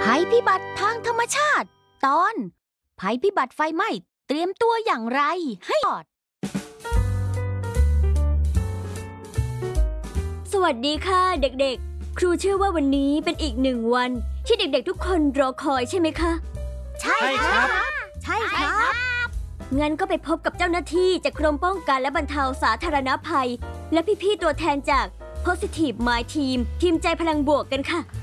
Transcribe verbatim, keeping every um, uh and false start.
ภัยพิบัติทางธรรมชาติตอนภัยพิบัติไฟไหม้เตรียมตัวอย่างไรให้รอดสวัสดีค่ะเด็กๆครูเชื่อว่าวันนี้เป็นอีกหนึ่งวันที่เด็กๆทุกคนรอคอยใช่ไหมคะใช่ครับใช่ครับงั้นก็ไปพบกับเจ้าหน้าที่จากกรมป้องกันและบรรเทาสาธารณภัยและพี่ๆตัวแทนจาก Positive Mind Team ทีมใจพลังบวกกันค่ะ